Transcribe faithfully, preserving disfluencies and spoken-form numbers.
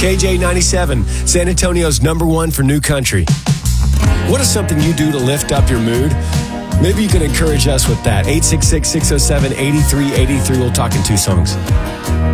K J ninety-seven, San Antonio's number one for new country. What is something you do to lift up your mood? Maybe you can encourage us with that. eight six six, six oh seven, eight three eight three. We'll talk in two songs.